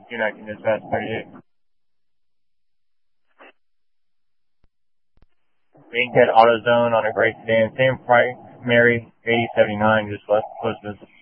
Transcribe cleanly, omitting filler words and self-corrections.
Connecting dispatch 38. Green Cat AutoZone on a gray sedan, same price, Mary, 8079, just left, close business.